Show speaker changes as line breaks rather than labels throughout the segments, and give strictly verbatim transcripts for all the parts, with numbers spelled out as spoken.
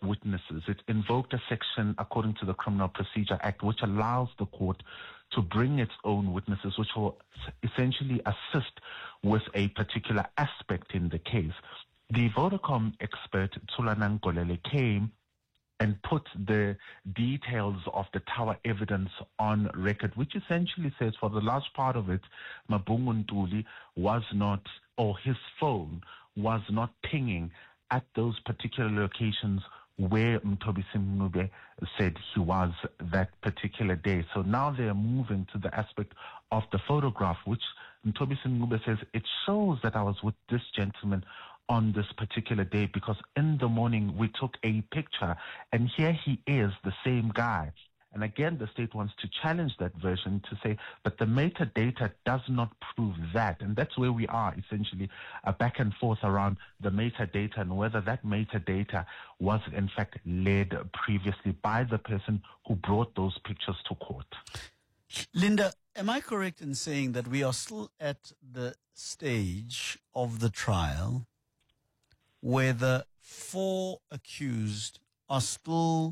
witnesses. It invoked a section according to the Criminal Procedure Act, which allows the court to bring its own witnesses, which will essentially assist with a particular aspect in the case. The Vodacom expert, Thulanang Golele, came and put the details of the tower evidence on record, which essentially says for the large part of it, Mabungu Ntuli was not, or his phone was not pinging at those particular locations where Mthobisi Mncube said he was that particular day. So now they are moving to the aspect of the photograph, which Mthobisi Mncube says it shows that I was with this gentleman on this particular day because in the morning we took a picture and here he is, the same guy. And again, the state wants to challenge that version to say, but the metadata does not prove that. And that's where we are, essentially, a back and forth around the metadata and whether that metadata was, in fact, led previously by the person who brought those pictures to court.
Linda, am I correct in saying that we are still at the stage of the trial where the four accused are still,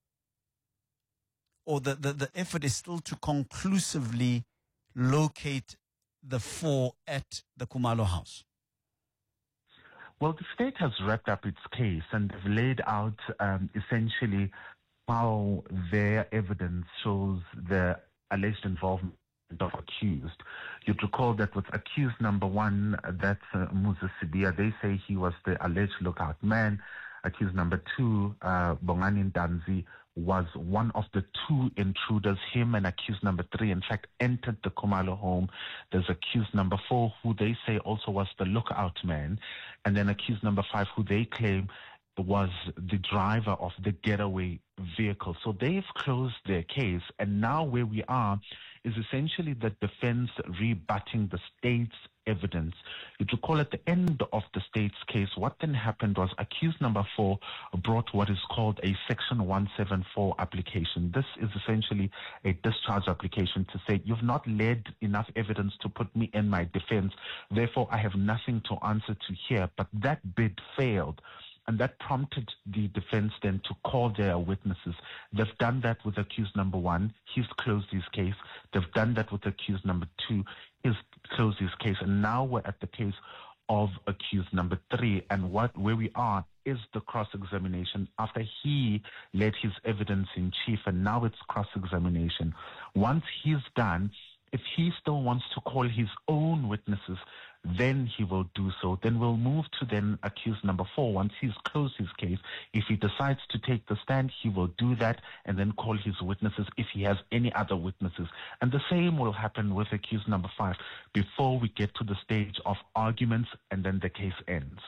or the, the, the effort is still to conclusively locate the four at the Khumalo house?
Well, the state has wrapped up its case and they've laid out um, essentially how their evidence shows the alleged involvement of accused. You'd recall that with accused number one, that's uh, Musa Sibia, they say he was the alleged lookout man. Accused number two, uh, Bongani Danzi, was one of the two intruders. Him and accused number three, in fact, entered the Khumalo home. There's accused number four, who they say also was the lookout man. And then accused number five, who they claim was the driver of the getaway vehicle. So they've closed their case. And now where we are is essentially the defense rebutting the state's evidence. If you recall, at the end of the state's case, what then happened was accused number four brought what is called a Section one seventy-four application. This is essentially a discharge application to say, you've not led enough evidence to put me in my defense, therefore I have nothing to answer to here. But that bid failed. And that prompted the defense then to call their witnesses. They've done that with accused number one. He's closed his case. They've done that with accused number two. He's closed his case. And now we're at the case of accused number three. And what where we are is the cross-examination after he led his evidence in chief. And now it's cross-examination. Once he's done, if he still wants to call his own witnesses, then he will do so. Then we'll move to then accused number four. Once he's closed his case, if he decides to take the stand, he will do that and then call his witnesses if he has any other witnesses. And the same will happen with accused number five before we get to the stage of arguments and then the case ends.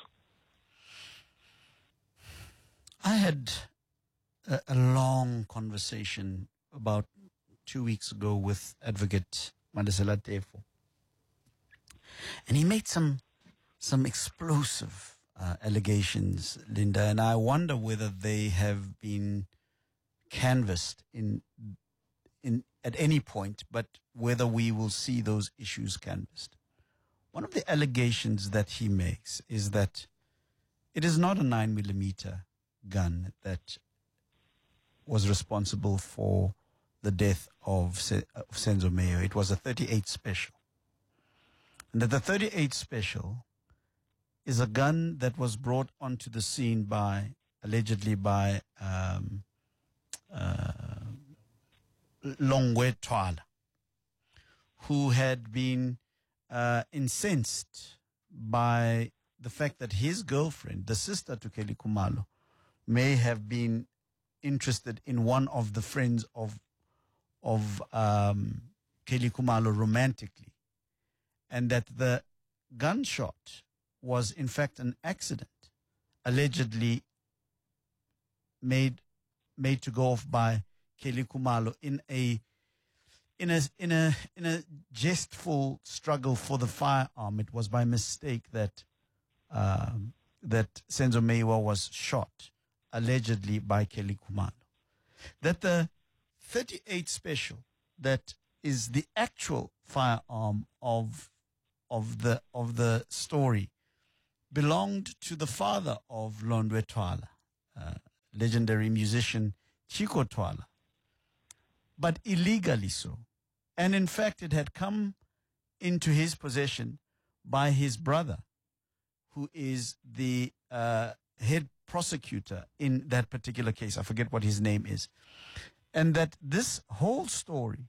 I had a, a long conversation about two weeks ago with Advocate Madisela Tefo. And he made some some explosive uh, allegations, Linda, and I wonder whether they have been canvassed in in at any point, but whether we will see those issues canvassed. One of the allegations that he makes is that it is not a nine millimeter gun that was responsible for the death of, Se- of Senzo Meyo. It was a thirty-eight special. And that the thirty-eight special is a gun that was brought onto the scene by, allegedly by, um, uh, Longwe Twala, who had been, uh, incensed by the fact that his girlfriend, the sister to Kelly Khumalo, may have been interested in one of the friends of, of, um, Kelly Khumalo romantically. And that the gunshot was in fact an accident, allegedly made made to go off by Kelly Khumalo in a in a in a in a jestful struggle for the firearm. It was by mistake that um, that Senzo Meyiwa was shot, allegedly by Kelly Khumalo. That the thirty-eight special that is the actual firearm of of the of the story belonged to the father of Londwe Twala, uh, legendary musician Chico Twala, but illegally so. And in fact, it had come into his possession by his brother, who is the uh, head prosecutor in that particular case. I forget what his name is. And that this whole story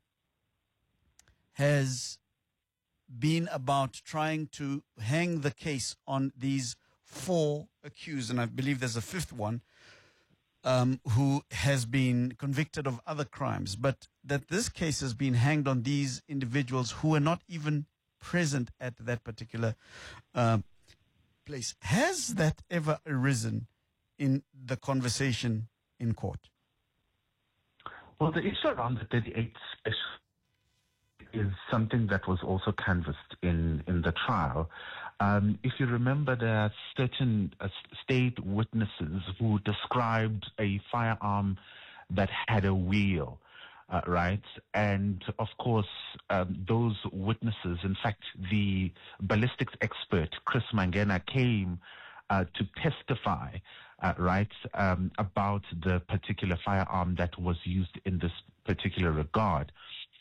has been about trying to hang the case on these four accused, and I believe there's a fifth one, um, who has been convicted of other crimes, but that this case has been hanged on these individuals who were not even present at that particular uh, place. Has that ever arisen in the conversation in court?
Well, the issue around the thirty-eight special is something that was also canvassed in, in the trial. Um, if you remember, there are certain uh, state witnesses who described a firearm that had a wheel, uh, right? And of course, um, those witnesses, in fact, the ballistics expert, Chris Mangena, came uh, to testify, uh, right, um, about the particular firearm that was used in this particular regard.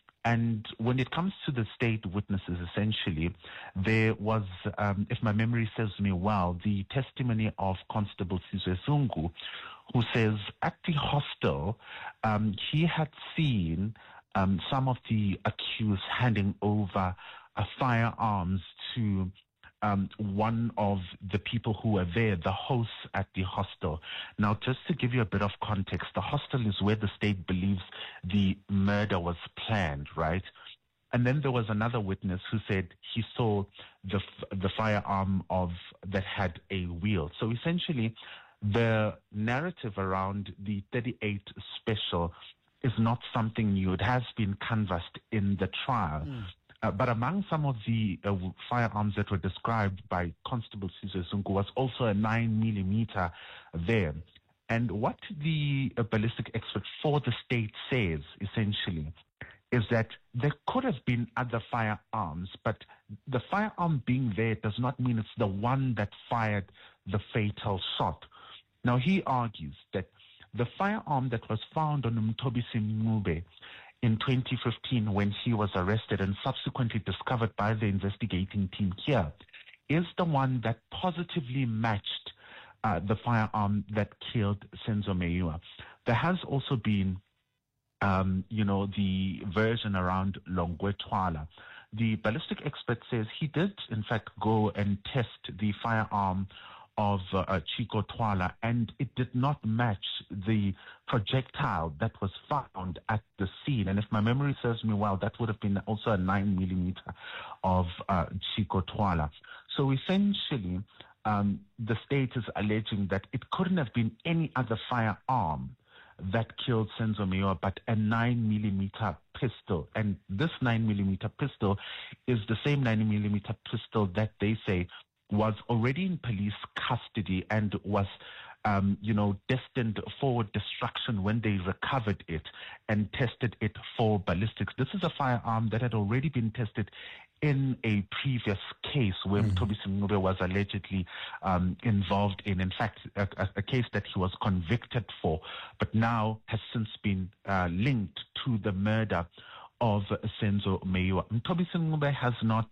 And when it comes to the state witnesses, essentially, there was, um, if my memory serves me well, the testimony of Constable Sizwe Zungu, who says at the hostel, um, he had seen um, some of the accused handing over uh, firearms to Um, one of the people who were there, the hosts at the hostel. Now, just to give you a bit of context, the hostel is where the state believes the murder was planned, right? And then there was another witness who said he saw the the firearm of that had a wheel. So essentially, the narrative around the thirty-eight special is not something new. It has been canvassed in the trial. Mm. Uh, but among some of the uh, firearms that were described by Constable Sizwe Zungu was also a nine millimeter there. And what the uh, ballistic expert for the state says, essentially, is that there could have been other firearms, but the firearm being there does not mean it's the one that fired the fatal shot. Now, he argues that the firearm that was found on Mthobisi Ncube in twenty fifteen, when he was arrested and subsequently discovered by the investigating team here, is the one that positively matched uh, the firearm that killed Senzo Meyiwa. There has also been, um, you know, the version around Longwe Twala. The ballistic expert says he did, in fact, go and test the firearm of uh, Chico Twala, and it did not match the projectile that was found at the scene. And if my memory serves me well, that would have been also a nine millimeter of uh, Chico Twala. So essentially, um, the state is alleging that it couldn't have been any other firearm that killed Senzo Meyiwa, but a nine millimeter pistol. And this nine millimeter pistol is the same nine millimeter pistol that they say was already in police custody and was, um, you know, destined for destruction when they recovered it and tested it for ballistics. This is a firearm that had already been tested in a previous case where mm. Mthobisi Ncube was allegedly um, involved in, in fact, a, a case that he was convicted for, but now has since been uh, linked to the murder of Senzo Meyiwa. Mthobisi Ncube has not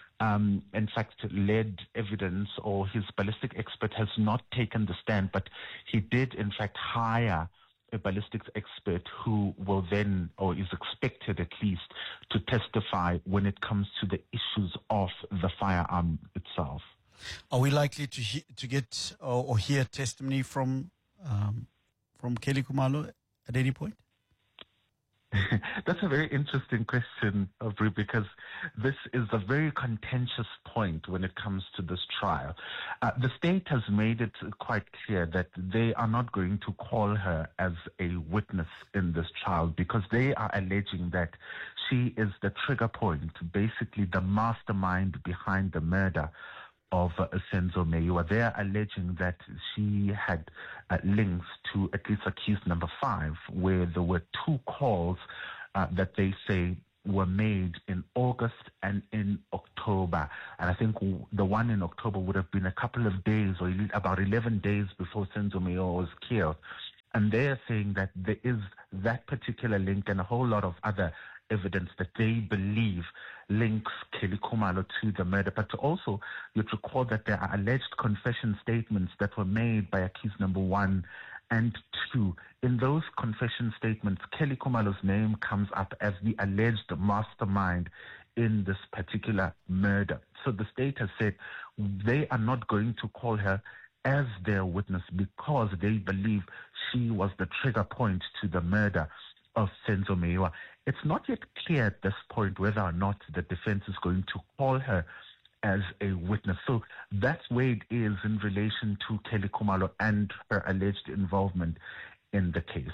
Um, in fact, led evidence, or his ballistic expert has not taken the stand, but he did, in fact, hire a ballistics expert who will then, or is expected at least, to testify when it comes to the issues of the firearm itself.
Are we likely to he- to get or, or hear testimony from um, from Kelly Khumalo at any point?
That's a very interesting question, Aubrey, because this is a very contentious point when it comes to this trial. Uh, the state has made it quite clear that they are not going to call her as a witness in this trial because they are alleging that she is the trigger point, basically the mastermind behind the murder of uh, Senzo Meyiwa. They are alleging that she had uh, links to at least accused number five, where there were two calls uh, that they say were made in August and in October. And I think w- the one in October would have been a couple of days or about eleven days before Senzo Meyiwa was killed. And they are saying that there is that particular link and a whole lot of other evidence that they believe links Kelly Khumalo to the murder. But also, you'd recall that there are alleged confession statements that were made by accused number one and two. In those confession statements, Kelly Khumalo's name comes up as the alleged mastermind in this particular murder. So the state has said they are not going to call her as their witness because they believe she was the trigger point to the murder of Senzo Meyiwa. It's not yet clear at this point whether or not the defense is going to call her as a witness. So that's where it is in relation to Kelly Khumalo and her alleged involvement in the case.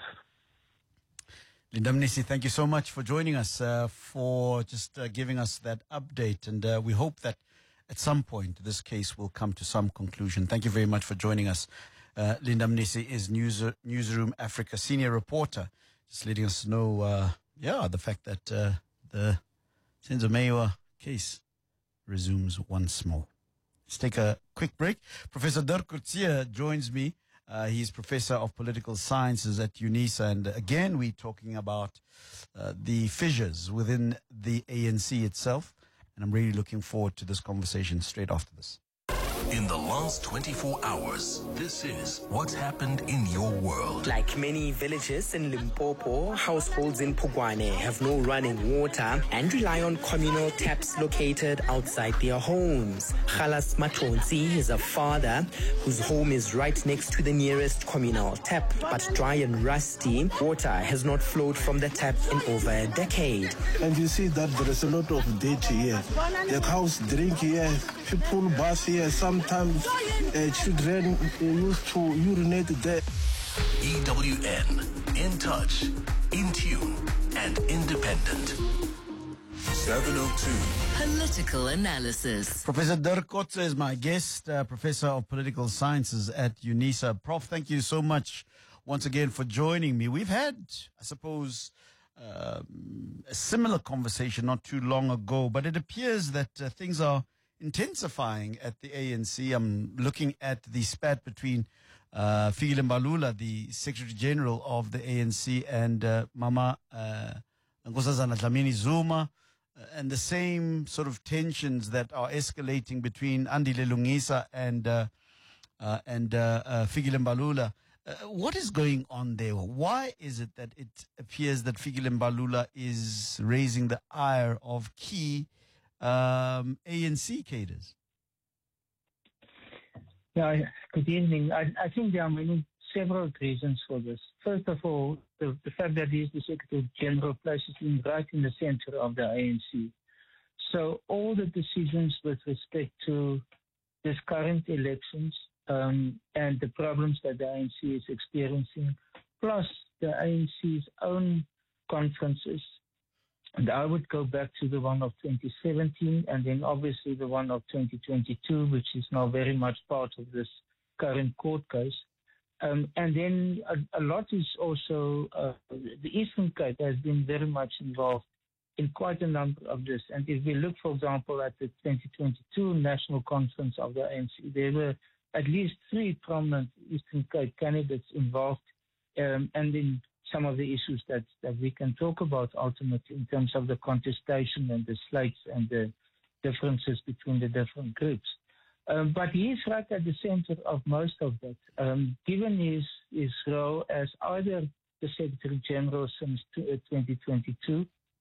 Linda Mnisi, thank you so much for joining us, uh, for just uh, giving us that update. And uh, we hope that at some point this case will come to some conclusion. Thank you very much for joining us. Uh, Linda Mnisi is News, Newsroom Africa senior reporter, just letting us know, uh, yeah, the fact that uh, the Senzo Meyiwa case resumes once more. Let's take a quick break. Professor Dirk Coetzee joins me. Uh, he's Professor of Political Sciences at UNISA. And again, we're talking about uh, the fissures within the A N C itself. And I'm really looking forward to this conversation straight after this.
In the last twenty-four hours, this is what's happened in your world.
Like many villages in Limpopo, households in Pugwane have no running water and rely on communal taps located outside their homes. Khalas Matonsi is a father whose home is right next to the nearest communal tap, but dry and rusty, water has not flowed from the tap in over a decade.
And you see that there is a lot of dirt here. The cows drink here, people bath here, some Sometimes uh, children uh, used to urinate there.
E W N, in touch, in tune, and independent. seven oh two.
Political analysis.
Professor Dirk Coetzee is my guest, uh, Professor of Political Sciences at UNISA. Prof, thank you so much once again for joining me. We've had, I suppose, um, a similar conversation not too long ago, but it appears that uh, things are intensifying at the A N C. I'm looking at the spat between uh, Fikile Mbalula, the Secretary General of the A N C, and uh, Mama uh, Nkosazana Dlamini Zuma, uh, and the same sort of tensions that are escalating between Andile Lungisa and uh, uh, and uh, uh, Fikile Mbalula. Uh, what is going on there? Why is it that it appears that Fikile Mbalula is raising the ire of key Um, A N C cadres?
Yeah, good evening. I, I think there are many, several reasons for this. First of all, the, the fact that he is the Secretary General places him right in the center of the A N C. So all the decisions with respect to this current elections um, and the problems that the A N C is experiencing, plus the A N C's own conferences. And I would go back to the one of twenty seventeen and then obviously the one of twenty twenty-two, which is now very much part of this current court case. Um, and then a, a lot is also, uh, the Eastern Cape has been very much involved in quite a number of this. And if we look, for example, at the twenty twenty-two National Conference of the A N C, there were at least three prominent Eastern Cape candidates involved, um, and in some of the issues that, that we can talk about ultimately in terms of the contestation and the slates and the differences between the different groups. Um, but he is right at the center of most of that. Um, given his, his role as either the Secretary General since twenty twenty-two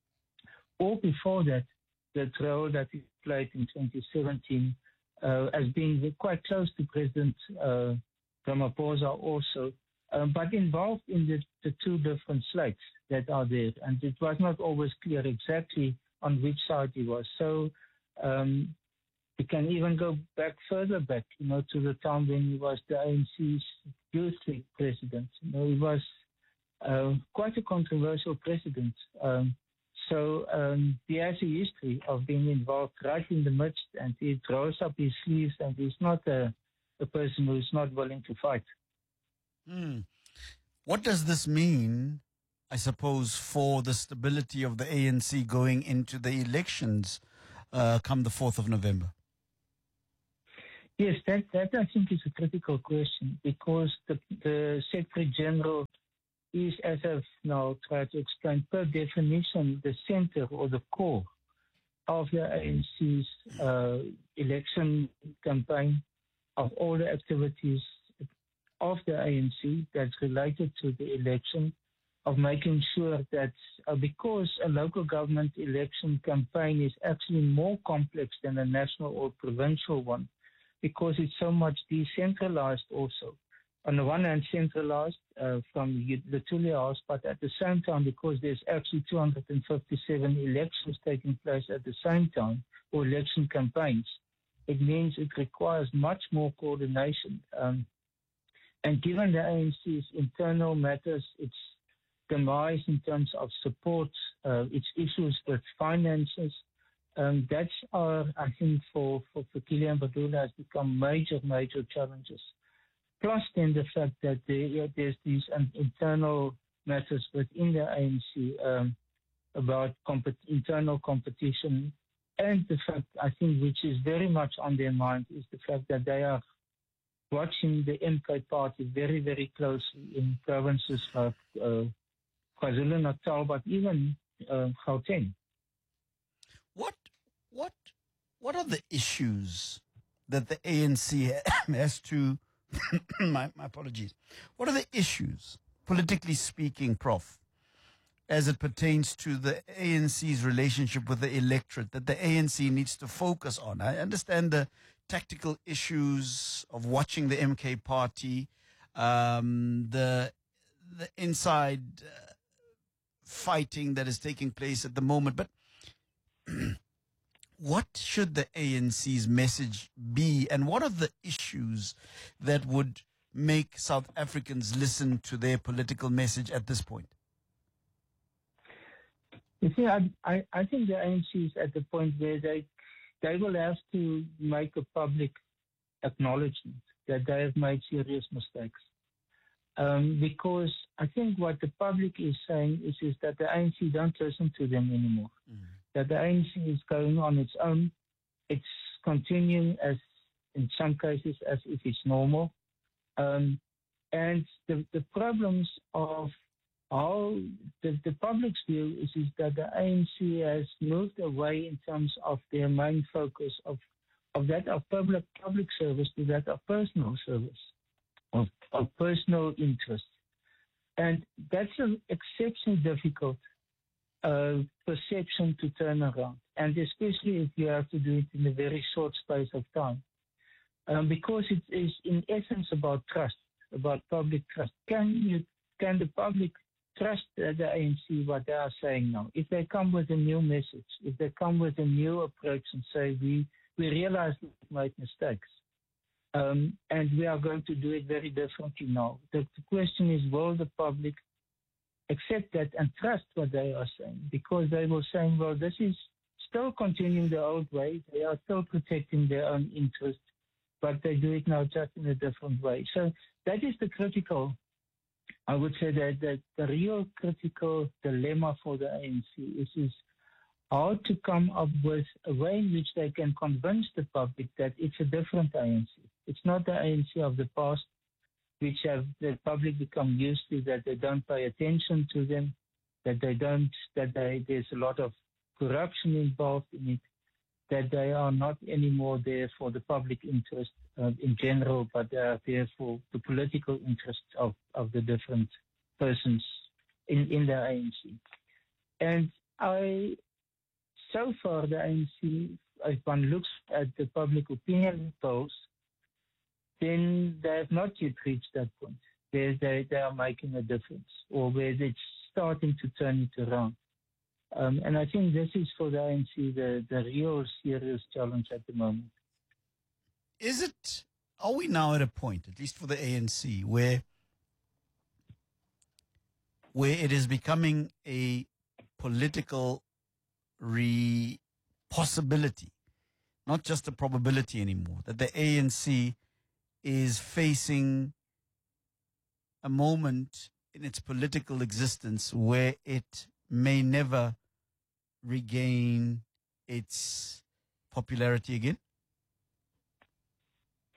or before that, that role that he played in twenty seventeen uh, as being quite close to President uh, Ramaphosa also, Um, but involved in the, the two different slates that are there. And it was not always clear exactly on which side he was. So um, we can even go back further back, you know, to the time when he was the A N C's Youth League president. You know, he was uh, quite a controversial president. Um, so um, he has a history of being involved right in the midst, and he throws up his sleeves, and he's not a, a person who is not willing to fight.
Hmm. What does this mean, I suppose, for the stability of the A N C going into the elections uh, come the fourth of November?
Yes, that, that I think is a critical question because the, the Secretary General is, as I've now tried to explain, per definition, the center or the core of the A N C's uh, election campaign, of all the activities of the A N C that's related to the election, of making sure that uh, because a local government election campaign is actually more complex than a national or provincial one, because it's so much decentralized also. On the one hand, centralized uh, from the Tule House, but at the same time, because there's actually two hundred fifty-seven elections taking place at the same time, or election campaigns, it means it requires much more coordination. Um, and given the A N C's internal matters, its demise in terms of support, uh, its issues with finances, um, that's our, I think, for, for, for Kilian Badula has become major, major challenges. Plus then the fact that there, there's these um, internal matters within the A N C um, about comp- internal competition, and the fact, I think, which is very much on their mind, is the fact that they are watching the M K party very, very closely in provinces like uh, KwaZulu-Natal, but even uh, Gauteng.
What, what, what are the issues that the A N C has to my, my apologies. What are the issues, politically speaking, Professor, as it pertains to the A N C's relationship with the electorate that the A N C needs to focus on? I understand the tactical issues of watching the M K party, um, the the inside uh, fighting that is taking place at the moment, but what should the A N C's message be, and what are the issues that would make South Africans listen to their political message at this point?
You see, I, I, I think the A N C is at the point where they, they will have to make a public acknowledgement that they have made serious mistakes. Um, because I think what the public is saying is, is that the A N C don't listen to them anymore. Mm. That the A N C is going on its own. It's continuing as, in some cases, as if it's normal. Um, and the, the problems of how the, the public's view is, is that the A N C has moved away in terms of their main focus of, of that of public public service to that of personal service, of, of personal interest. And that's an exceptionally difficult uh, perception to turn around, and especially if you have to do it in a very short space of time. Um, because it is in essence about trust, about public trust. Can you, can the public trust uh, the A N C, what they are saying now? If they come with a new message, if they come with a new approach and say, we, we realize we made mistakes, um, and we are going to do it very differently now. The, the question is, will the public accept that and trust what they are saying? Because they will say, well, this is still continuing the old way. They are still protecting their own interests, but they do it now just in a different way. So that is the critical, I would say that, that the real critical dilemma for the A N C is, is how to come up with a way in which they can convince the public that it's a different A N C. It's not the A N C of the past, which have the public become used to, that they don't pay attention to them, that they don't, that they, there's a lot of corruption involved in it, that they are not anymore there for the public interest uh, in general, but they are there for the political interests of, of the different persons in, in the A N C. And I, so far, the A N C, if one looks at the public opinion polls, then they have not yet reached that point where they, they are making a difference, or where it's starting to turn it around. Um, and I think this is for the A N C the, the real serious challenge at the moment.
Is it, are we now at a point, at least for the A N C, where, where it is becoming a political re possibility, not just a probability anymore, that the A N C is facing a moment in its political existence where it may never regain its popularity again?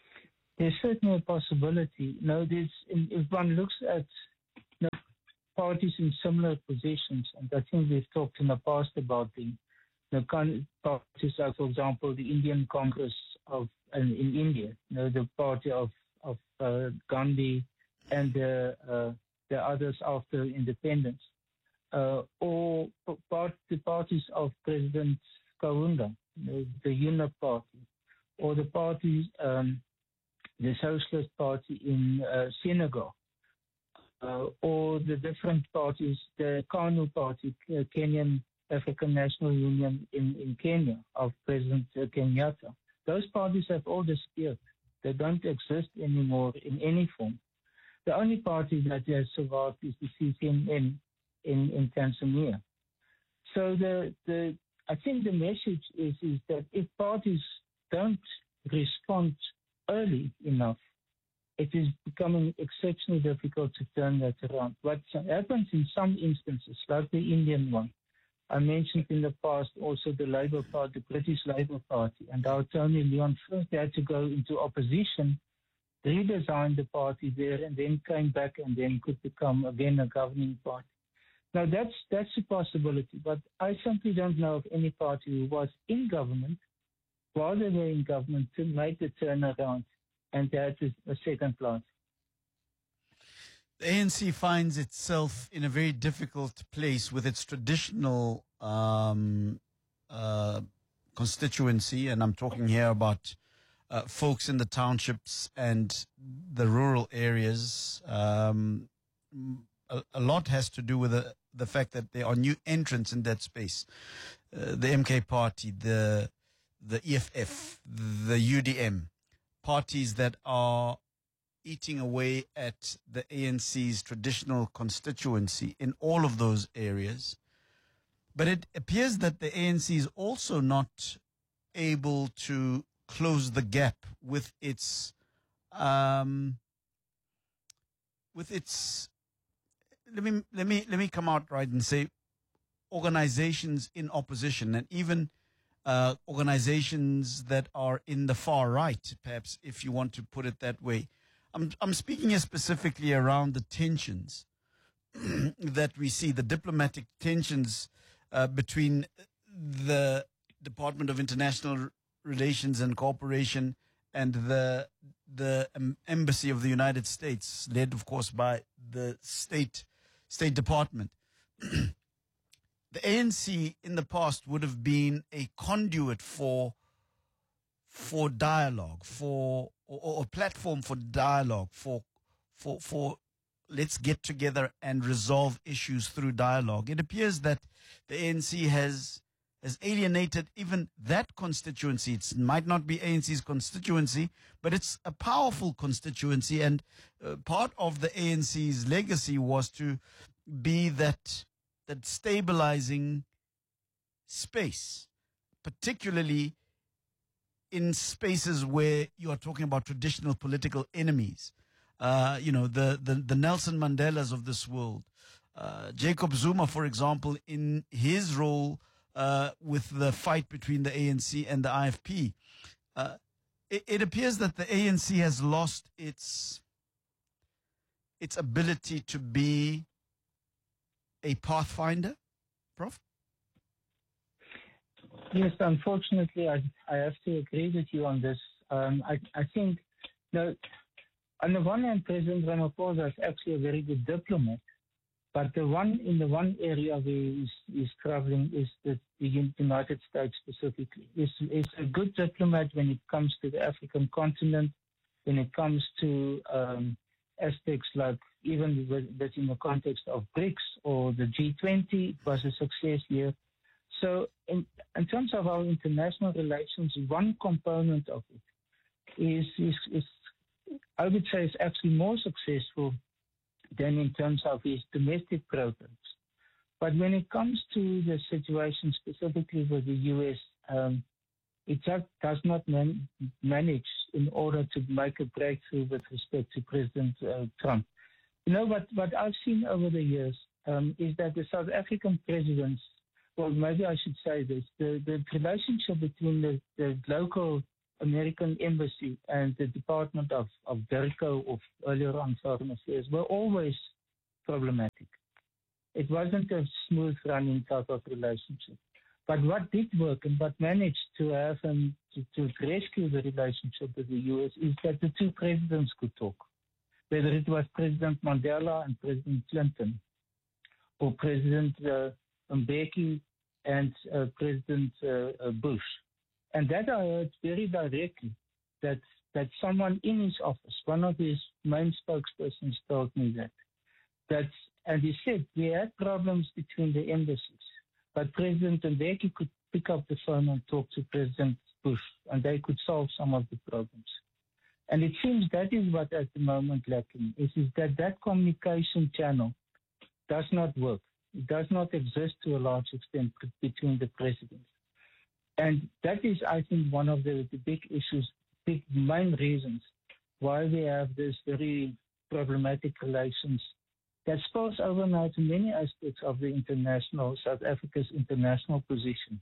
There's certainly a possibility. You know, there's, if one looks at you know, parties in similar positions, and I think we've talked in the past about the, the parties like, for example, the Indian Congress of in, in India, you know, the party of of uh, Gandhi and the uh, the others after independence, uh, or part, the parties of President Kaunda, you know, the UNIP party, or the parties, um, the Socialist Party in uh, Senegal, uh, or the different parties, the KANU Party, uh, Kenyan African National Union in, in Kenya of President uh, Kenyatta. Those parties have all disappeared. They don't exist anymore in any form. The only party that has survived is the C C M in, in, in Tanzania. So the, the I think the message is, is that if parties don't respond early enough, it is becoming exceptionally difficult to turn that around. What happens in some instances, like the Indian one, I mentioned in the past also the Labour Party, the British Labour Party, and how Tony Leon first had to go into opposition, redesigned the party there, and then came back and then could become again a governing party. Now that's that's a possibility, but I simply don't know of any party who was in government while they were in government to make the turnaround, and that is a second plan.
The A N C finds itself in a very difficult place with its traditional um, uh, constituency, and I'm talking here about uh, folks in the townships and the rural areas. Um, a, a lot has to do with the, the fact that there are new entrants in that space. Uh, the M K party, the the E F F, the U D M, parties that are eating away at the A N C's traditional constituency in all of those areas. But it appears that the A N C is also not able to close the gap with its um, with its let me let me let me come out right and say organizations in opposition, and even uh, organizations that are in the far right, perhaps, if you want to put it that way. I'm, I'm speaking here specifically around the tensions that we see, the diplomatic tensions uh, between the Department of International Relations and Cooperation and the the um, Embassy of the United States, led, of course, by the State State Department. The A N C in the past would have been a conduit for for dialogue, for or, or a platform for dialogue, for for for let's get together and resolve issues through dialogue. It appears that the A N C has has alienated even that constituency. It might not be A N C's constituency, but it's a powerful constituency, and uh, part of the A N C's legacy was to be that that stabilizing space, particularly in spaces where you are talking about traditional political enemies. Uh, you know, the, the, the Nelson Mandelas of this world. Uh, Jacob Zuma, for example, in his role uh, with the fight between the A N C and the I F P. Uh, it, it appears that the A N C has lost its, its ability to be a pathfinder, Prof?
Yes, unfortunately, I, I have to agree with you on this. Um, I, I think, you know, on the one hand, President Ramaphosa is actually a very good diplomat, but the one in the one area where he's, he's traveling is the, the United States specifically. He's, he's a good diplomat when it comes to the African continent, when it comes to um, aspects like even that in the context of BRICS or the G twenty, it was a success here. So in, in terms of our international relations, one component of it is, is, is, I would say, is actually more successful than in terms of his domestic programs. But when it comes to the situation specifically with the U S, um, it just does not man, manage in order to make a breakthrough with respect to President uh, Trump. You know, what, what I've seen over the years um, is that the South African presidents, well, maybe I should say this, the, the relationship between the, the local American Embassy and the Department of, of DIRCO, of earlier on Foreign Affairs, were always problematic. It wasn't a smooth running type of relationship. But what did work and what managed to have and to, to rescue the relationship with the U S is that the two presidents could talk. Whether it was President Mandela and President Clinton, or President uh, Mbeki and uh, President uh, uh, Bush. And that I heard very directly, that that someone in his office, one of his main spokespersons, told me that. that and he said we had problems between the embassies, but President Mbeki could pick up the phone and talk to President Bush, and they could solve some of the problems. And it seems that is what at the moment lacking, is, is that that communication channel does not work. It does not exist to a large extent between the presidents. And that is, I think, one of the, the big issues, big main reasons why we have this very problematic relations that spills over now to many aspects of the international, South Africa's international position.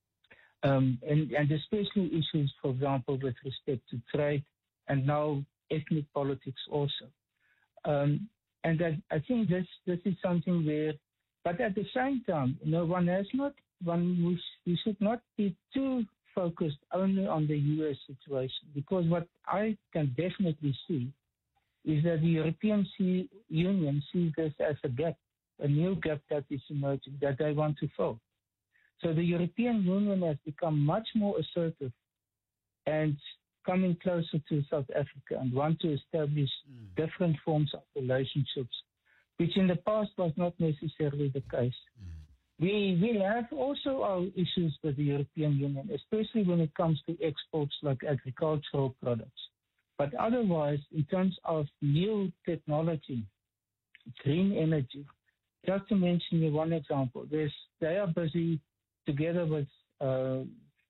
Um, and, and especially issues, for example, with respect to trade and now ethnic politics also. Um, and that, I think this, this is something where, but at the same time, you know, one has not, one we, we should not be too focused only on the U S situation, because what I can definitely see is that the European Union sees this as a gap, a new gap that is emerging that they want to fill. So the European Union has become much more assertive and coming closer to South Africa and want to establish mm. different forms of relationships, which in the past was not necessarily the case. Mm. We, we have also our issues with the European Union, especially when it comes to exports like agricultural products. But otherwise, in terms of new technology, green energy, just to mention you one example, there's, they are busy together with uh,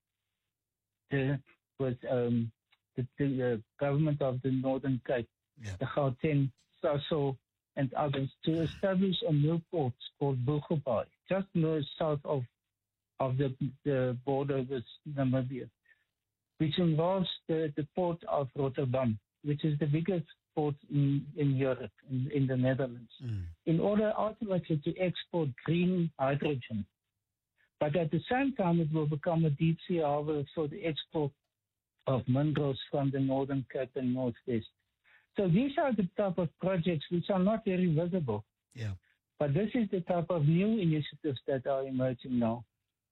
the with um, the, the uh, government of the Northern Cape, yeah. the Gauteng, Sasol, and others, to establish a new port called Boegoebaai, just north south of of the, the border with Namibia, which involves the, the port of Rotterdam, which is the biggest port in, in Europe, in, in the Netherlands, mm. in order ultimately to export green hydrogen. But at the same time, it will become a deep sea harbor for the export of minerals from the Northern Cape and Northwest. So these are the type of projects which are not very visible.
Yeah.
But this is the type of new initiatives that are emerging now.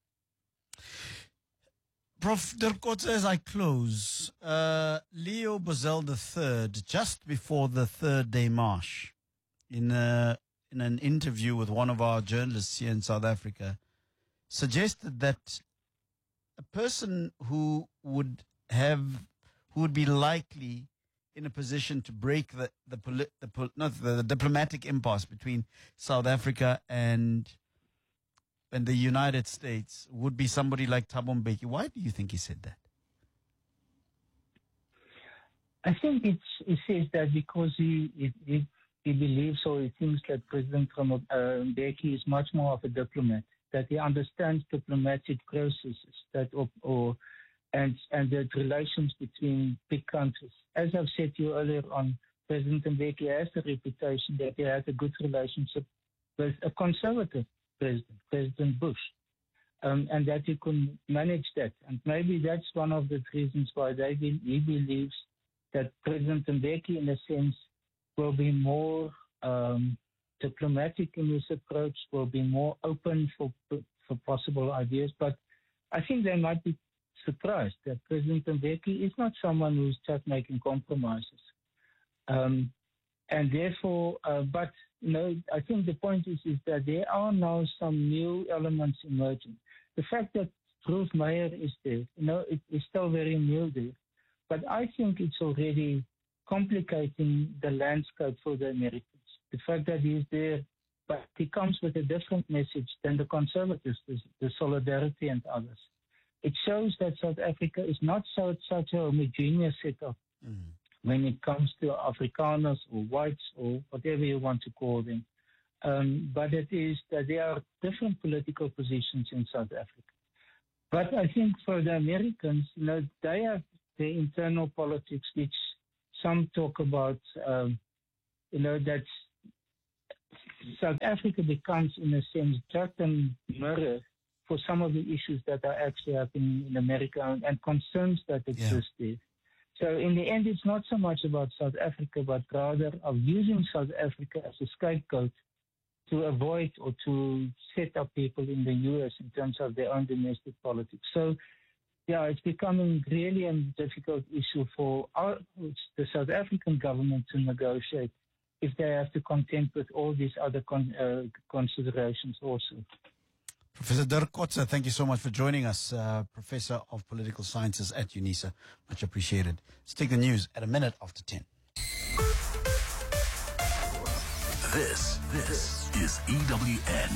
Professor Dirkotse, as I close, uh, Leo Bozell the third, just before the third day march, in a, in an interview with one of our journalists here in South Africa, suggested that a person who would have, who would be likely in a position to break the the, poli- the, pol- not the, the diplomatic impasse between South Africa and and the United States would be somebody like Thabo Mbeki. Why do you think he said that?
I think it's, he says that because he, he, he believes or he thinks that President Mbeki is much more of a diplomat, that he understands diplomatic processes that or, or and and the relations between big countries. As I've said to you earlier on, President Mbeki has the reputation that he has a good relationship with a conservative president, President Bush, um, and that he can manage that. And maybe that's one of the reasons why they be, he believes that President Mbeki, in a sense, will be more um, diplomatic in his approach, will be more open for for possible ideas. But I think they might be surprised that President Mbeki is not someone who's just making compromises. Um, and therefore, uh, but, you know, I think the point is, is that there are now some new elements emerging. The fact that Ruth Meyer is there, you know, it is still very new there. But I think it's already complicating the landscape for the Americans. The fact that he's there, but he comes with a different message than the conservatives, the, the Solidarity and others. It shows that South Africa is not so, such a homogeneous setup mm. when it comes to Afrikaners or whites or whatever you want to call them. Um, but it is that there are different political positions in South Africa. But I think for the Americans, you know, they have the internal politics, which some talk about, um, you know, that South Africa becomes, in a sense, just a mirror for some of the issues that are actually happening in America and, and concerns that exist yeah. there. So in the end, it's not so much about South Africa, but rather of using South Africa as a scapegoat to avoid or to set up people in the U S in terms of their own domestic politics. So, yeah, it's becoming really a difficult issue for our, the South African government to negotiate if they have to contend with all these other con, uh, considerations also.
Professor Dirk Coetzee, thank you so much for joining us, uh, Professor of Political Sciences at UNISA. Much appreciated. Let's take the news at a minute after ten.
This, this is E W N.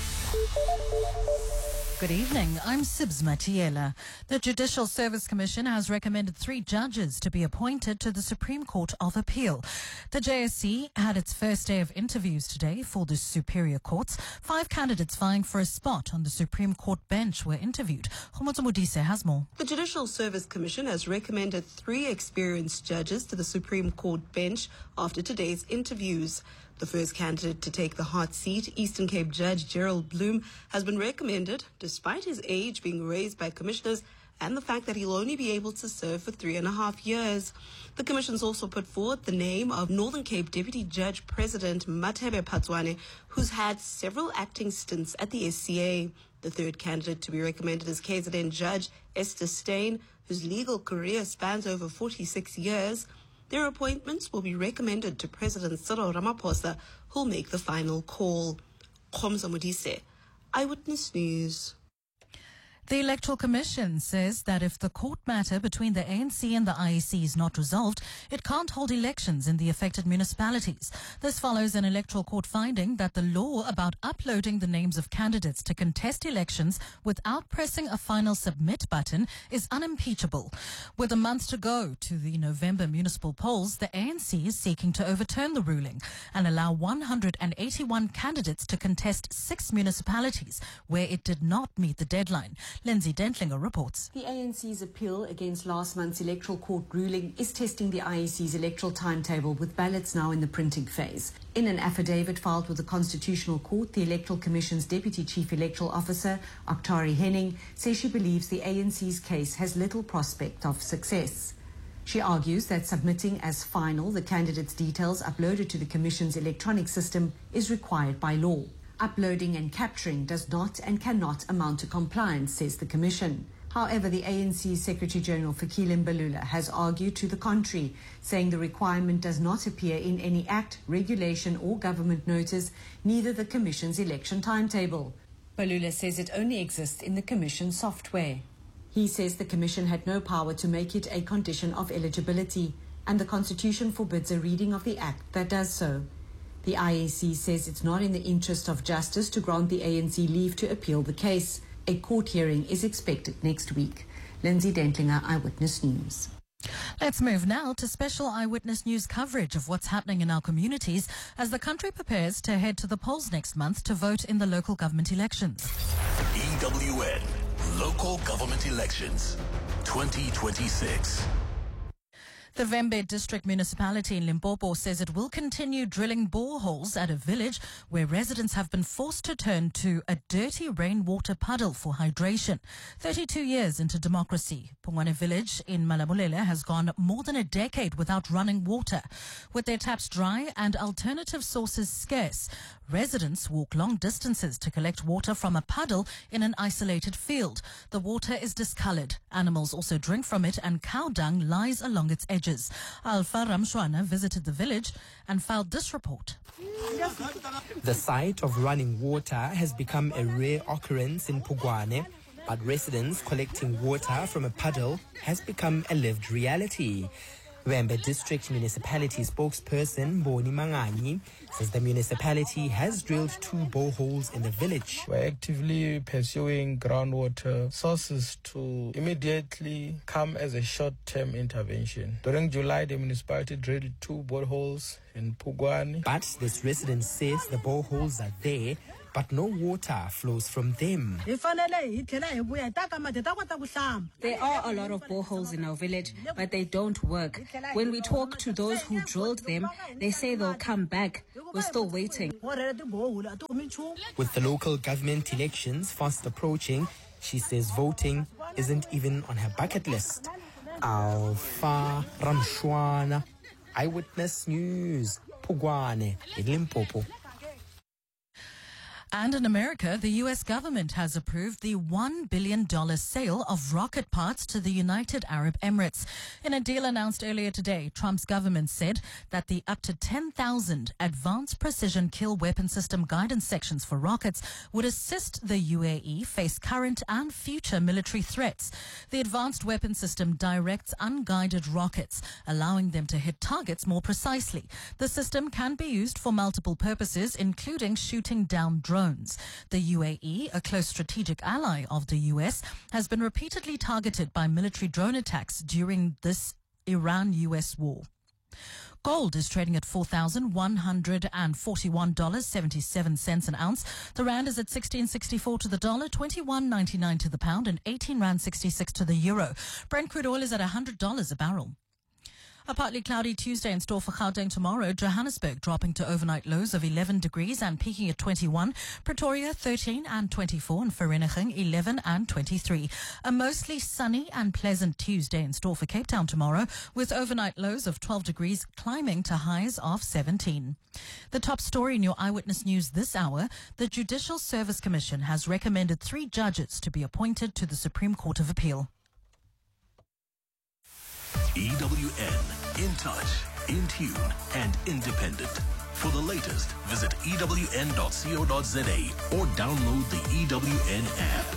Good evening. I'm Sibs Matiela. The Judicial Service Commission has recommended three judges to be appointed to the Supreme Court of Appeal. The J S C had its first day of interviews today for the superior courts. Five candidates vying for a spot on the Supreme Court bench were interviewed. Khomotso Modise has more.
The Judicial Service Commission has recommended three experienced judges to the Supreme Court bench after today's interviews. The first candidate to take the hot seat, Eastern Cape Judge Gerald Bloom, has been recommended despite his age being raised by commissioners and the fact that he'll only be able to serve for three and a half years. The commission's also put forward the name of Northern Cape Deputy Judge President Mathebe Phatswane, who's had several acting stints at the S C A. The third candidate to be recommended is K Z N Judge Esther Steyn, whose legal career spans over forty-six years. Their appointments will be recommended to President Cyril Ramaphosa, who'll make the final call. Khomotso Modise, Eyewitness News.
The Electoral Commission says that if the court matter between the A N C and the I E C is not resolved, it can't hold elections in the affected municipalities. This follows an electoral court finding that the law about uploading the names of candidates to contest elections without pressing a final submit button is unimpeachable. With a month to go to the November municipal polls, the A N C is seeking to overturn the ruling and allow one hundred eighty-one candidates to contest six municipalities where it did not meet the deadline. Lindsay Dentlinger reports.
The A N C's appeal against last month's electoral court ruling is testing the I E C's electoral timetable with ballots now in the printing phase. In an affidavit filed with the Constitutional Court, the Electoral Commission's Deputy Chief Electoral Officer, Octari Henning, says she believes the A N C's case has little prospect of success. She argues that submitting as final the candidates' details uploaded to the Commission's electronic system is required by law. Uploading and capturing does not and cannot amount to compliance, says the Commission. However, the A N C's Secretary-General Fikile Mbalula has argued to the contrary, saying the requirement does not appear in any act, regulation or government notice, neither the Commission's election timetable. Mbalula says it only exists in the Commission software. He says the Commission had no power to make it a condition of eligibility, and the Constitution forbids a reading of the act that does so. The I A C says it's not in the interest of justice to grant the A N C leave to appeal the case. A court hearing is expected next week. Lindsay Dentlinger, Eyewitness News.
Let's move now to special Eyewitness News coverage of what's happening in our communities as the country prepares to head to the polls next month to vote in the local government elections.
E W N Local Government Elections twenty twenty-six.
The Vhembe District Municipality in Limpopo says it will continue drilling boreholes at a village where residents have been forced to turn to a dirty rainwater puddle for hydration. thirty-two years into democracy, Pongwane village in Malamulele has gone more than a decade without running water. With their taps dry and alternative sources scarce, residents walk long distances to collect water from a puddle in an isolated field. The water is discolored. Animals also drink from it and cow dung lies along its edges. Alpha Ramshwana visited the village and filed this report.
The sight of running water has become a rare occurrence in Pugwane, but residents collecting water from a puddle has become a lived reality. Vhembe District Municipality spokesperson Boni Mangani says the municipality has drilled two boreholes in the village.
We're actively pursuing groundwater sources to immediately come as a short-term intervention. During July, the municipality drilled two boreholes in Pugwane.
But this resident says the boreholes are there, but no water flows from them.
There are a lot of boreholes in our village, but they don't work. When we talk to those who drilled them, they say they'll come back. We're still waiting.
With the local government elections fast approaching, she says voting isn't even on her bucket list. Alpha Ramshwana, Eyewitness News, Pugwane, in Limpopo.
And in America, the U S government has approved the one billion dollars sale of rocket parts to the United Arab Emirates. In a deal announced earlier today, Trump's government said that the up to ten thousand Advanced Precision Kill Weapon System guidance sections for rockets would assist the U A E face current and future military threats. The advanced weapon system directs unguided rockets, allowing them to hit targets more precisely. The system can be used for multiple purposes, including shooting down drones. The U A E, a close strategic ally of the U S, has been repeatedly targeted by military drone attacks during this Iran-U S war. Gold is trading at four thousand one hundred forty-one dollars and seventy-seven cents an ounce. The rand is at sixteen sixty-four to the dollar, twenty-one ninety-nine to the pound, and eighteen rand sixty-six to the euro. Brent crude oil is at one hundred dollars a barrel. A partly cloudy Tuesday in store for Gauteng tomorrow. Johannesburg dropping to overnight lows of eleven degrees and peaking at twenty-one. Pretoria thirteen and twenty-four, and Vereeniging eleven and twenty-three. A mostly sunny and pleasant Tuesday in store for Cape Town tomorrow, with overnight lows of twelve degrees climbing to highs of seventeen. The top story in your Eyewitness News this hour: the Judicial Service Commission has recommended three judges to be appointed to the Supreme Court of Appeal.
E W N, in touch, in tune, and independent. For the latest, visit E W N dot co dot z a or download the E W N app.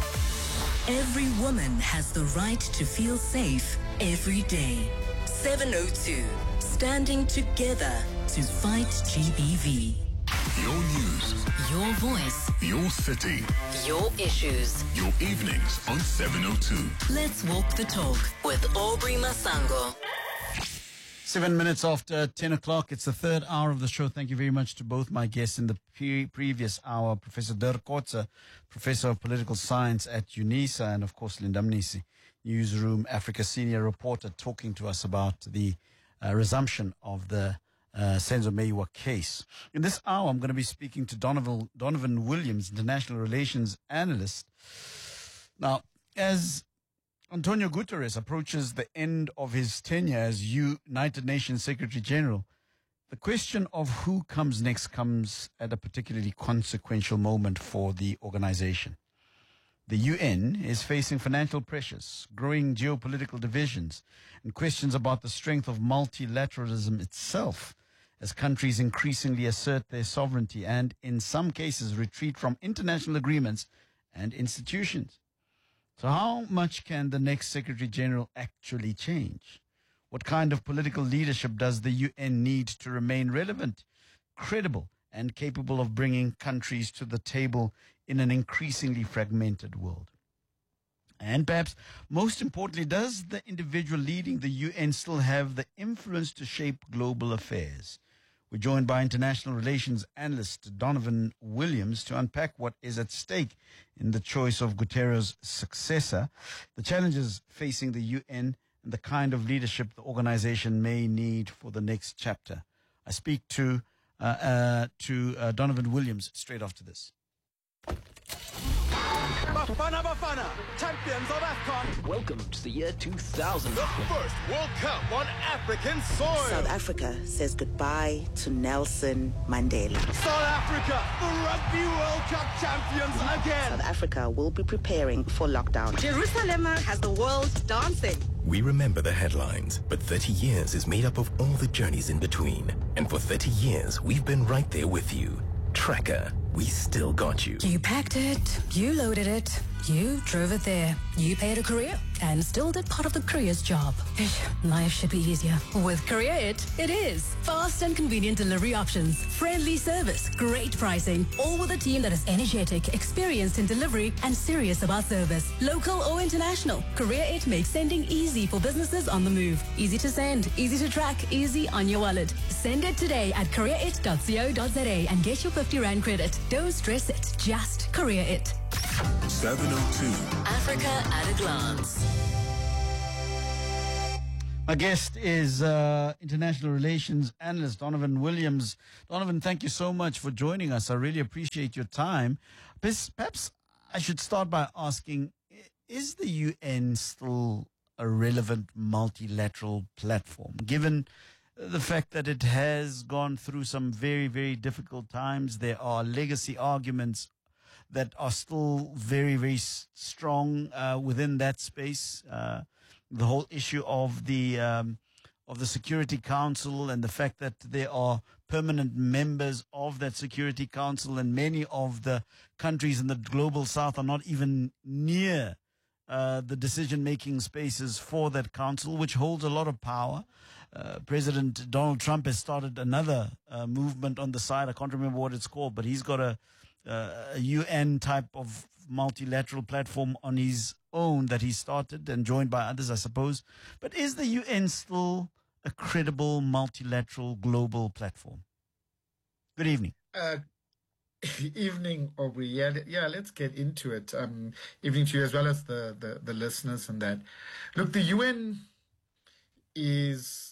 Every woman has the right to feel safe every day. seven oh two, standing together to fight G B V.
Your news,
Your voice,
your city,
your issues.
your evenings on seven oh two.
Let's walk the talk with Aubrey Masango.
Seven minutes after ten o'clock. It's the third hour of the show. Thank you very much to both my guests in the pre- previous hour, Professor Dirk Kotze, Professor of Political Science at UNISA, and of course Linda Mnisi, Newsroom Africa Senior Reporter, talking to us about the uh, resumption of the Uh, Senzo Meyiwa case. In this hour, I'm going to be speaking to Donovan, Donovan Williams, International Relations Analyst. Now, as Antonio Guterres approaches the end of his tenure as United Nations Secretary General, the question of who comes next comes at a particularly consequential moment for the organization. The U N is facing financial pressures, growing geopolitical divisions, and questions about the strength of multilateralism itself, as countries increasingly assert their sovereignty and, in some cases, retreat from international agreements and institutions. So how much can the next Secretary General actually change? What kind of political leadership does the U N need to remain relevant, credible, and capable of bringing countries to the table in an increasingly fragmented world? And perhaps most importantly, does the individual leading the U N still have the influence to shape global affairs? We're joined by international relations analyst Donovan Williams to unpack what is at stake in the choice of Guterres' successor, the challenges facing the U N, and the kind of leadership the organization may need for the next chapter. I speak to uh, uh, to uh, Donovan Williams straight after this.
Bafana Bafana, champions of AFCON.
Welcome to the year two thousand.
The first World Cup on African soil.
South Africa says goodbye to Nelson Mandela.
South Africa, the Rugby World Cup champions again.
South Africa will be preparing for lockdown.
Jerusalem has the world dancing.
We remember the headlines, but thirty years is made up of all the journeys in between. And for thirty years, we've been right there with you. Tracker, we still got you.
You packed it, you loaded it, you drove it there, you paid a courier, and still did part of the courier's job. Life should be easier. With Courier It, it is. Fast and convenient delivery options, friendly service, great pricing, all with a team that is energetic, experienced in delivery, and serious about service. Local or international, Courier It makes sending easy for businesses on the move. Easy to send, easy to track, easy on your wallet. Send it today at courier it dot co dot za and get your fifty rand credit. Don't stress it, just Courier It.
seven oh two.
Africa at a glance.
My guest is uh, international relations analyst Donovan Williams. Donovan, thank you so much for joining us. I really appreciate your time. Perhaps I should start by asking, is the U N still a relevant multilateral platform, given the fact that it has gone through some very, very difficult times? There are legacy arguments that are still very, very s- strong uh, within that space. Uh, the whole issue of the um, of the Security Council and the fact that there are permanent members of that Security Council, and many of the countries in the global south are not even near uh, the decision-making spaces for that council, which holds a lot of power. Uh, President Donald Trump has started another uh, movement on the side. I can't remember what it's called, but he's got a Uh, a U N type of multilateral platform on his own that he started and joined by others, I suppose. But is the U N still a credible multilateral global platform? Good evening.
Uh, evening, Aubrey. Yeah, yeah, let's get into it. Um, evening to you as well as the, the, the listeners and that. Look, the U N is,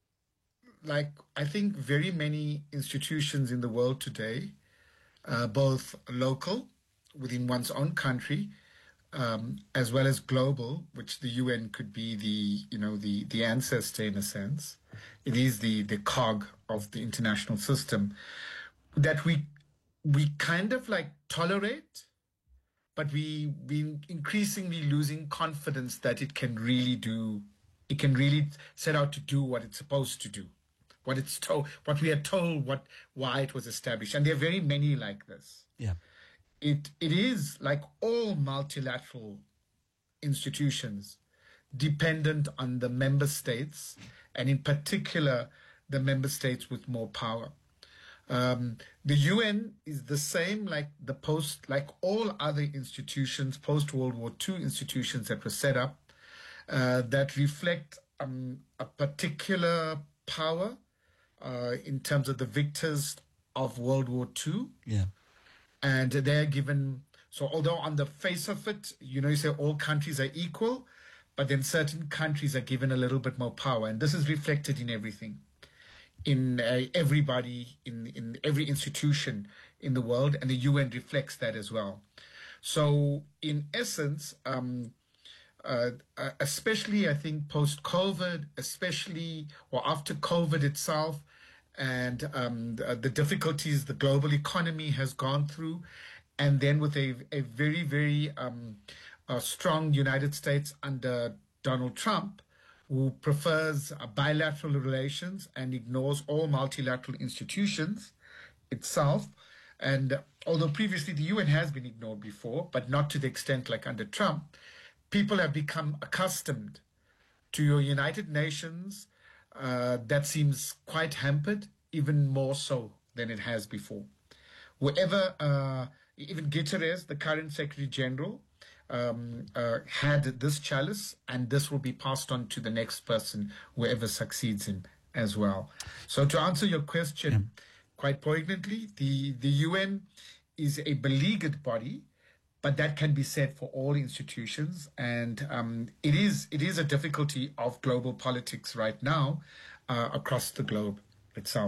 like, I think very many institutions in the world today, Uh, both local within one's own country, um, as well as global, which the U N could be the, you know, the, the ancestor in a sense. It is the, the cog of the international system that we we kind of like tolerate, but we we increasingly losing confidence that it can really do, it can really set out to do what it's supposed to do. What it's told, what we are told, what why it was established, and there are very many like this.
Yeah,
it it is like all multilateral institutions, dependent on the member states, and in particular the member states with more power. Um, the U N is the same like the post, like all other institutions, post World War Two institutions that were set up uh, that reflect um, a particular power. Uh, in terms of the victors of World War Two.
Yeah.
And they're given, so although on the face of it, you know, you say all countries are equal, but then certain countries are given a little bit more power. And this is reflected in everything, in uh, everybody, in, in every institution in the world, and the U N reflects that as well. So in essence, um, Uh, uh, especially, I think, post-COVID, especially, or after COVID itself, and um, the, the difficulties the global economy has gone through, and then with a, a very, very um, uh, strong United States under Donald Trump, who prefers uh, bilateral relations and ignores all multilateral institutions itself. And uh, although previously the U N has been ignored before, but not to the extent like under Trump, people have become accustomed to your United Nations uh, that seems quite hampered, even more so than it has before. Wherever, uh, even Guterres, the current Secretary General, um, uh, had this chalice, and this will be passed on to the next person, whoever succeeds him as well. So to answer your question, yeah. quite poignantly, the, the U N is a beleaguered body, but that can be said for all institutions, and um, it is it is a difficulty of global politics right now uh, across the globe itself.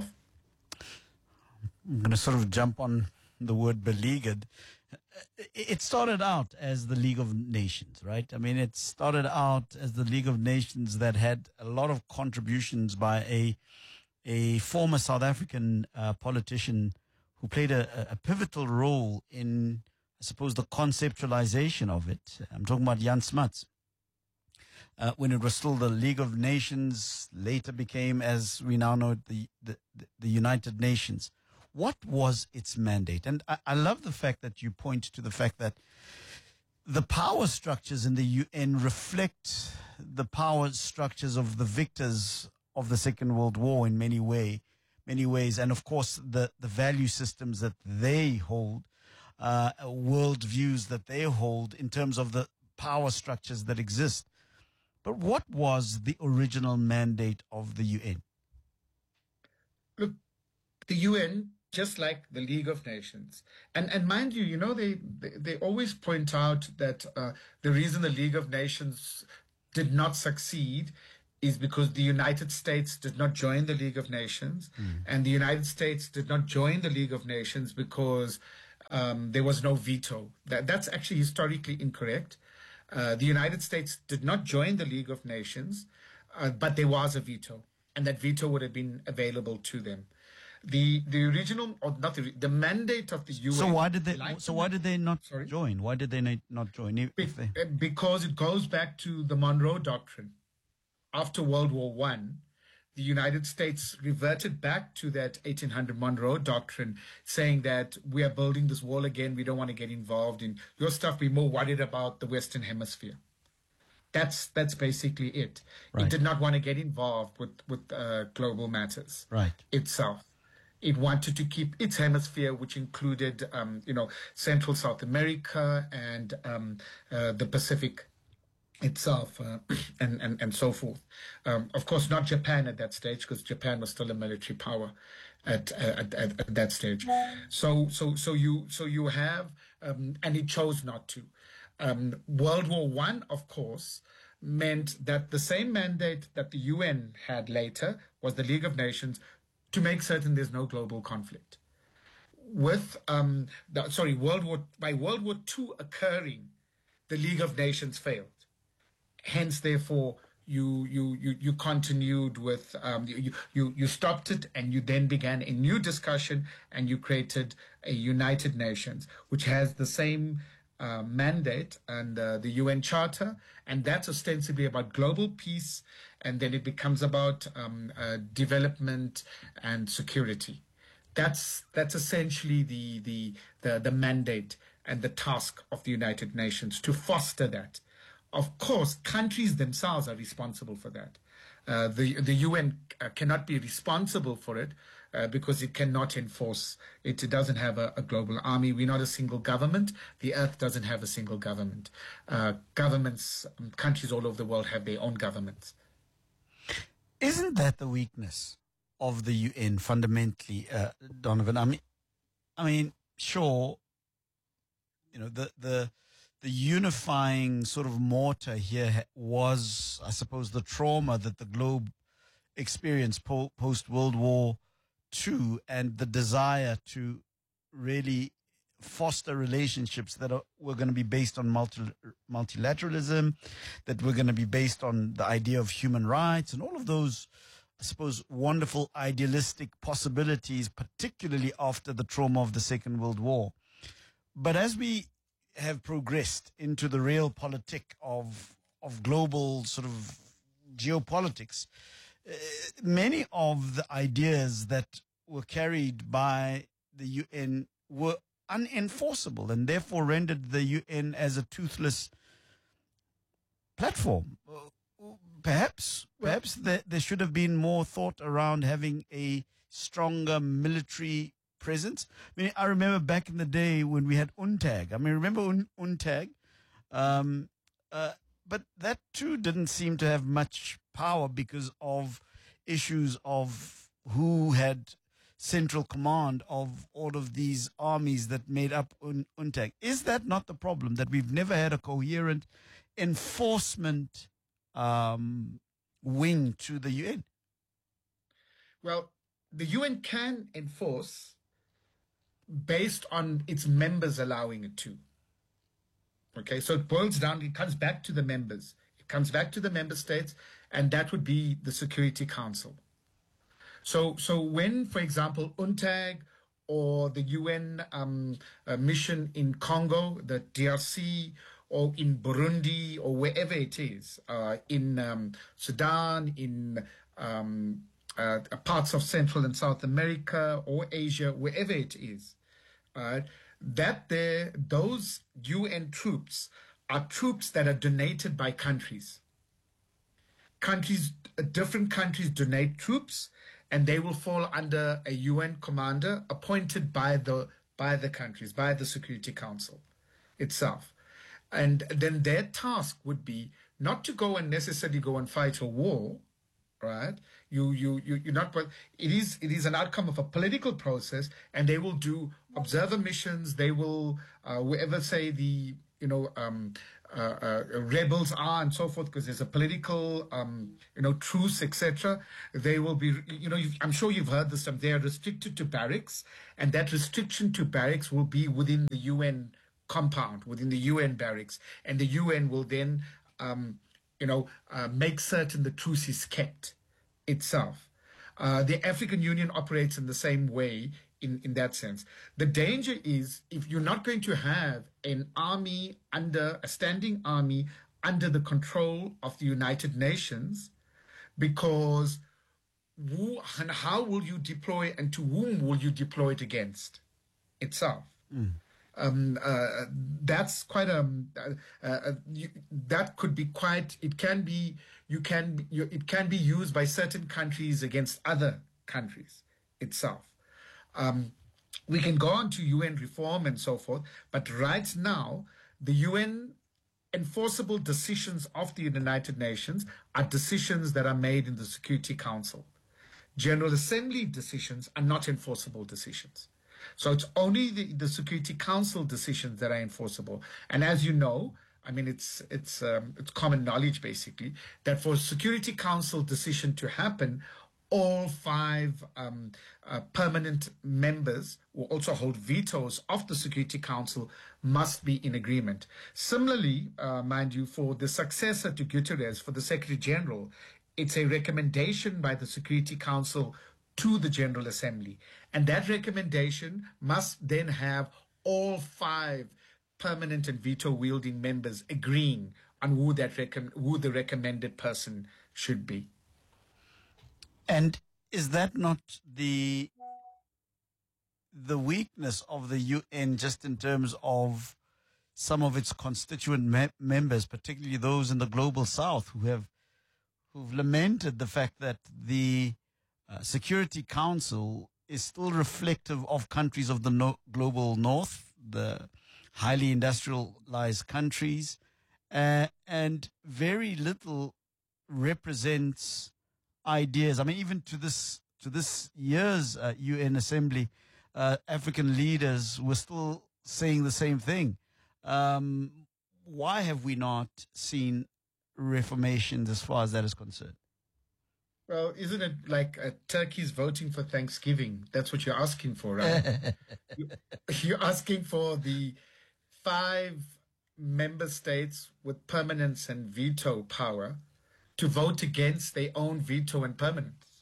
I'm going to sort of jump on the word beleaguered. It started out as the League of Nations, right? I mean, it started out as the League of Nations that had a lot of contributions by a a former South African uh, politician who played a, a pivotal role in, I suppose, the conceptualization of it. I'm talking about Jan Smuts. Uh, when it was still the League of Nations, later became, as we now know it, the, the, the United Nations. What was its mandate? And I, I love the fact that you point to the fact that the power structures in the U N reflect the power structures of the victors of the Second World War in many way, many ways. And of course, the, the value systems that they hold, uh, world views that they hold in terms of the power structures that exist. But what was the original mandate of the U N?
Look, the U N, just like the League of Nations, and and mind you, you know, they they, they always point out that uh, the reason the League of Nations did not succeed is because the United States did not join the League of Nations, mm. and the United States did not join the League of Nations because um, there was no veto. That that's actually historically incorrect. Uh, the United States did not join the League of Nations, uh, but there was a veto, and that veto would have been available to them. The the original, or not the the mandate of the U N.
So why did they? Like so why did they not
sorry?
join? Why did they not join? If
Be,
they...
Because it goes back to the Monroe Doctrine. After World War One, the United States reverted back to that eighteen hundred Monroe Doctrine, saying that we are building this wall again. We don't want to get involved in your stuff. We're more worried about the Western Hemisphere. That's that's basically it.
Right.
It did not want to get involved with with uh, global matters
right.
itself. It wanted to keep its hemisphere, which included, um, you know, Central South America and um, uh, the Pacific itself, uh, and, and and so forth. Um, of course, not Japan at that stage, because Japan was still a military power at at, at, at that stage. So so so you so you have, um, and it chose not to. Um, World War One, of course, meant that the same mandate that the U N had later was the League of Nations, to make certain there's no global conflict. With um, the, sorry, World War by World War Two occurring, the League of Nations failed. Hence, therefore, you you you you continued with um, you you you stopped it, and you then began a new discussion, and you created a United Nations, which has the same uh, mandate and uh, the U N Charter, and that's ostensibly about global peace, and then it becomes about um, uh, development and security. That's that's essentially the, the the the mandate and the task of the United Nations, to foster that. Of course, countries themselves are responsible for that. Uh, the the U N uh, cannot be responsible for it uh, because it cannot enforce. It, it doesn't have a, a global army. We're not a single government. The earth doesn't have a single government. Uh, governments, um, countries all over the world have their own governments.
Isn't that the weakness of the U N fundamentally, uh, Donovan? I mean, I mean, sure, you know, the the the unifying sort of mortar here was, I suppose, the trauma that the globe experienced po- post World War Two, and the desire to really foster relationships that are, were going to be based on multi, multilateralism, that were going to be based on the idea of human rights, and all of those, I suppose, wonderful idealistic possibilities, particularly after the trauma of the Second World War. But as we have progressed into the real politic of of global sort of geopolitics, uh, many of the ideas that were carried by the U N were unenforceable, and therefore rendered the U N as a toothless platform. Perhaps, perhaps there, there should have been more thought around having a stronger military presence. I mean, I remember back in the day when we had UNTAG. I mean, remember Un- UNTAG? Um, uh, but that too didn't seem to have much power because of issues of who had central command of all of these armies that made up Un- UNTAG. Is that not the problem, that we've never had a coherent enforcement um, wing to the U N?
Well, the U N can enforce based on its members allowing it to. Okay, so it boils down, it comes back to the members. It comes back to the member states, and that would be the Security Council. So, so when, for example, UNTAG or the U N um, uh, mission in Congo, the D R C, or in Burundi, or wherever it is, uh, in um, Sudan, in um, uh, parts of Central and South America or Asia, wherever it is, uh, that there, those U N troops are troops that are donated by countries. Countries, different countries donate troops, and they will fall under a U N commander appointed by the by the countries, by the Security Council itself. And then their task would be not to go and necessarily go and fight a war, right? You, you, you, you're not, it is, it is an outcome of a political process, and they will do observer missions. They will, uh, wherever say the, you know, um, uh, uh, rebels are and so forth, because there's a political, um, you know, truce, et cetera. They will be, you know, you've, I'm sure you've heard this, they are restricted to barracks, and that restriction to barracks will be within the U N compound, within the U N barracks, and the U N will then, um, you know, uh, make certain the truce is kept itself. Uh, the African Union operates in the same way in, in that sense. The danger is if you're not going to have an army under, a standing army under the control of the United Nations, because who, and how will you deploy and to whom will you deploy it against itself? Mm. Um, uh, that's quite a, uh, uh, you, that could be quite, it can be, you can, you, it can be used by certain countries against other countries itself. Um, we can go on to U N reform and so forth, but right now, the U N enforceable decisions of the United Nations are decisions that are made in the Security Council. General Assembly decisions are not enforceable decisions. So it's only the, the Security Council decisions that are enforceable. And as you know, I mean, it's it's um, it's common knowledge, basically, that for a Security Council decision to happen, all five um, uh, permanent members who also hold vetoes of the Security Council must be in agreement. Similarly, uh, mind you, for the successor to Guterres, for the Secretary General, it's a recommendation by the Security Council to the General Assembly. And that recommendation must then have all five permanent and veto-wielding members agreeing on who, that recom- who the recommended person should be.
And is that not the the weakness of the U N just in terms of some of its constituent me- members, particularly those in the global south who have who've lamented the fact that the uh, Security Council is still reflective of countries of the no- global north, the highly industrialized countries, uh, and very little represents ideas. I mean, even to this to this year's uh, U N Assembly, uh, African leaders were still saying the same thing. Um, why have we not seen reformations as far as that is concerned?
Well, isn't it like uh, Turkey's voting for Thanksgiving? That's what you're asking for, right? You're asking for the five member states with permanence and veto power to vote against their own veto and permanence.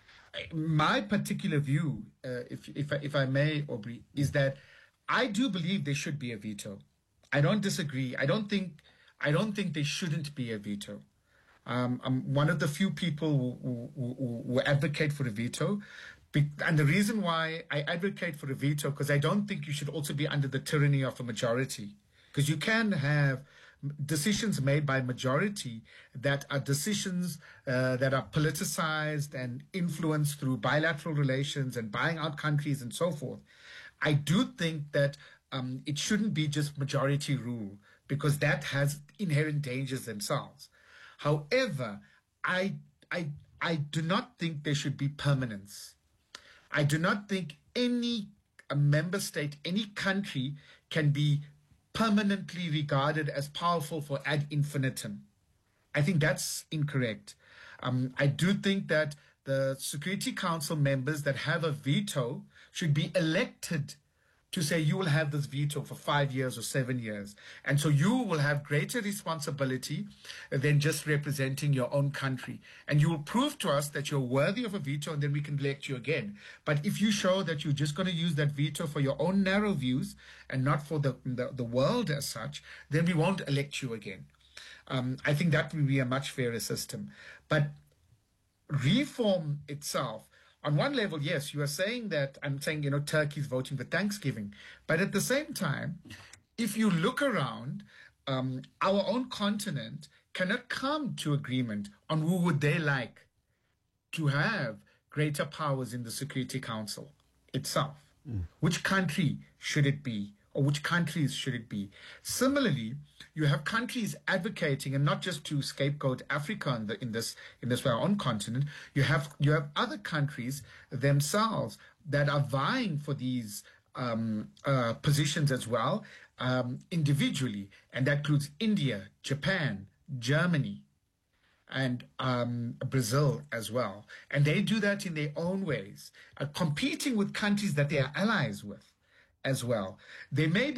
My particular view, uh, if, if, if I may, Aubrey, is that I do believe there should be a veto. I don't disagree. I don't think, I don't think there shouldn't be a veto. Um, I'm one of the few people who, who, who, who advocate for a veto. And the reason why I advocate for a veto, because I don't think you should also be under the tyranny of a majority. Because you can have decisions made by majority that are decisions uh, that are politicized and influenced through bilateral relations and buying out countries and so forth. I do think that um, it shouldn't be just majority rule, because that has inherent dangers themselves. However, I, I, I do not think there should be permanence. I do not think any a member state, any country can be permanently regarded as powerful for ad infinitum. I think that's incorrect. Um, I do think that the Security Council members that have a veto should be elected to say you will have this veto for five years or seven years. And so you will have greater responsibility than just representing your own country. And you will prove to us that you're worthy of a veto, and then we can elect you again. But if you show that you're just going to use that veto for your own narrow views and not for the, the, the world as such, then we won't elect you again. Um, I think that will be a much fairer system. But reform itself, on one level, yes, you are saying that, I'm saying, you know, Turkey's voting for Thanksgiving. But at the same time, if you look around, um, our own continent cannot come to agreement on who would they like to have greater powers in the Security Council itself. Mm. Which country should it be? Or which countries should it be? Similarly, you have countries advocating, and not just to scapegoat Africa in, the, in this in this our own continent. You have you have other countries themselves that are vying for these um, uh, positions as well, um, individually, and that includes India, Japan, Germany, and um, Brazil as well. And they do that in their own ways, uh, competing with countries that they are allies with as well. They may be